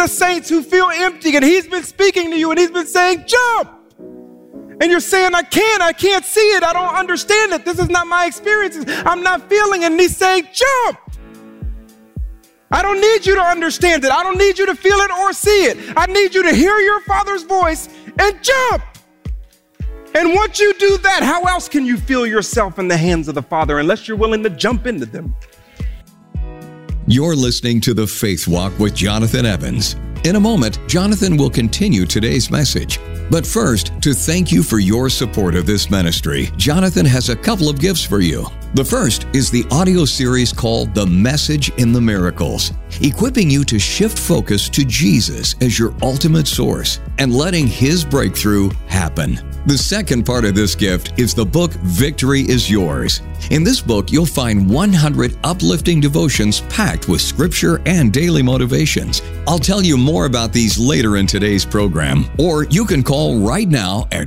the saints who feel empty, and he's been speaking to you, and he's been saying, jump. And you're saying, I can't see it. I don't understand it. This is not my experiences. I'm not feeling it. And he's saying, jump. I don't need you to understand it. I don't need you to feel it or see it. I need you to hear your Father's voice and jump. And once you do that, how else can you feel yourself in the hands of the Father unless you're willing to jump into them? You're listening to The Faith Walk with Jonathan Evans. In a moment, Jonathan will continue today's message. But first, to thank you for your support of this ministry, Jonathan has a couple of gifts for you. The first is the audio series called The Message in the Miracles, equipping you to shift focus to Jesus as your ultimate source and letting His breakthrough happen. The second part of this gift is the book Victory is Yours. In this book, you'll find 100 uplifting devotions packed with scripture and daily motivations. I'll tell you more about these later in today's program, or you can call right now at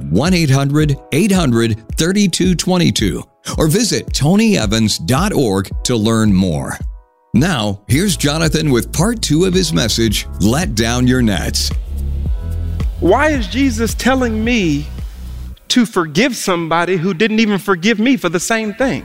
1-800-800-3222 or visit tonyevans.org to learn more. Now, here's Jonathan with part 2 of his message, Let Down Your Nets. Why is Jesus telling me to forgive somebody who didn't even forgive me for the same thing?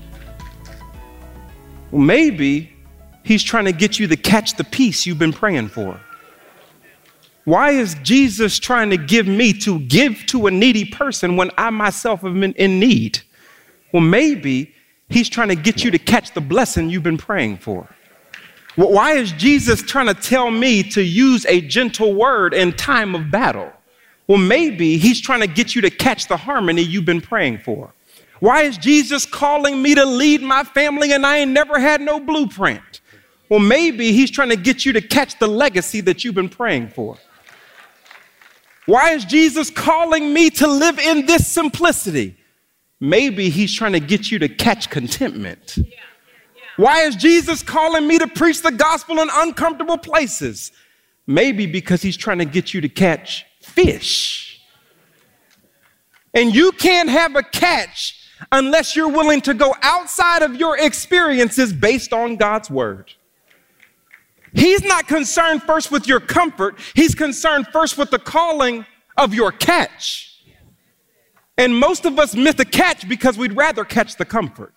Well, maybe he's trying to get you to catch the peace you've been praying for. Why is Jesus trying to give me to give to a needy person when I myself have been in need? Well, maybe he's trying to get you to catch the blessing you've been praying for. Well, why is Jesus trying to tell me to use a gentle word in time of battle? Well, maybe he's trying to get you to catch the harmony you've been praying for. Why is Jesus calling me to lead my family and I ain't never had no blueprint? Well, maybe he's trying to get you to catch the legacy that you've been praying for. Why is Jesus calling me to live in this simplicity? Maybe he's trying to get you to catch contentment. Why is Jesus calling me to preach the gospel in uncomfortable places? Maybe because he's trying to get you to catch fish. And you can't have a catch unless you're willing to go outside of your experiences based on God's word. He's not concerned first with your comfort. He's concerned first with the calling of your catch. And most of us miss the catch because we'd rather catch the comfort.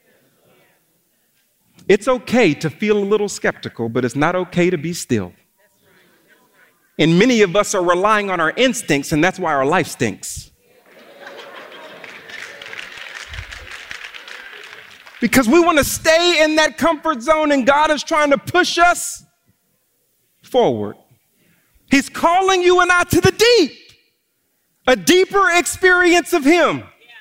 It's okay to feel a little skeptical, but it's not okay to be still. And many of us are relying on our instincts, and that's why our life stinks. Because we want to stay in that comfort zone, and God is trying to push us forward. He's calling you and I to the deep, a deeper experience of Him.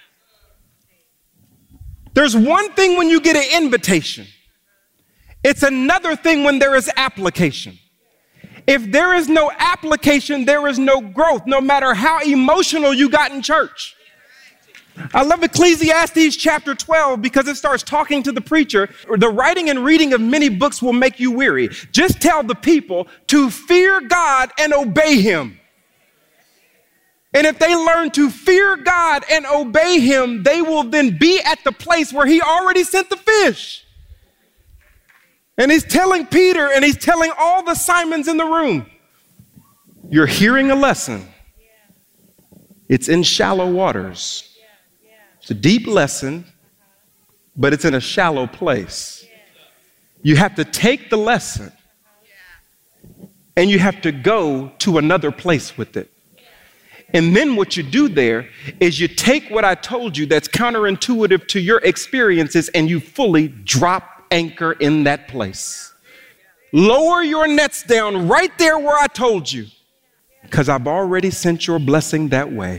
There's one thing when you get an invitation. It's another thing when there is application. If there is no application, there is no growth, no matter how emotional you got in church. I love Ecclesiastes chapter 12 because it starts talking to the preacher. The writing and reading of many books will make you weary. Just tell the people to fear God and obey Him. And if they learn to fear God and obey Him, they will then be at the place where He already sent the fish. And He's telling Peter and He's telling all the Simons in the room, you're hearing a lesson. It's in shallow waters. It's a deep lesson, but it's in a shallow place. You have to take the lesson and you have to go to another place with it. And then what you do there is you take what I told you that's counterintuitive to your experiences and you fully drop anchor in that place. Lower your nets down right there where I told you, because I've already sent your blessing that way.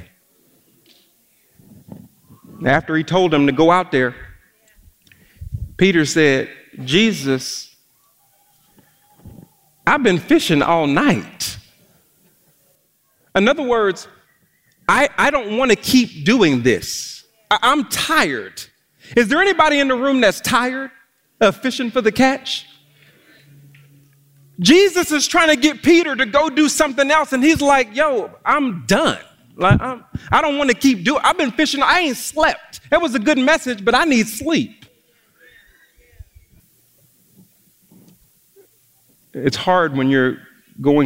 After He told him to go out there, Peter said, Jesus, I've been fishing all night. In other words, I don't want to keep doing this. I'm tired. Is there anybody in the room that's tired of fishing for the catch? Jesus is trying to get Peter to go do something else, and he's like, yo, I'm done. Like, I don't want to keep doing it. I've been fishing. I ain't slept. That was a good message, but I need sleep. It's hard when you're going